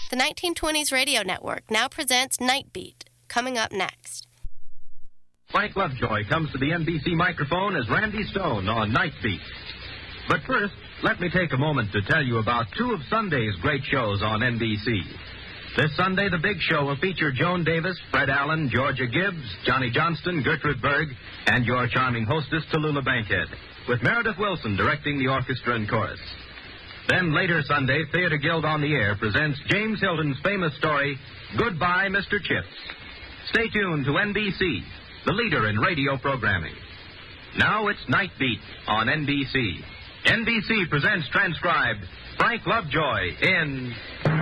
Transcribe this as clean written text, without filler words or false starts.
The 1920s Radio Network now presents Night Beat, coming up next. Frank Lovejoy comes to the NBC microphone as Randy Stone on Night Beat. But first, let me take a moment to tell you about two of Sunday's great shows on NBC. This Sunday, the big show will feature Joan Davis, Fred Allen, Georgia Gibbs, Johnny Johnston, Gertrude Berg, and your charming hostess, Tallulah Bankhead, with Meredith Wilson directing the orchestra and chorus. Then later Sunday, Theater Guild on the Air presents James Hilton's famous story, Goodbye, Mr. Chips. Stay tuned to NBC, the leader in radio programming. Now it's Night Beat on NBC. NBC presents transcribed Frank Lovejoy in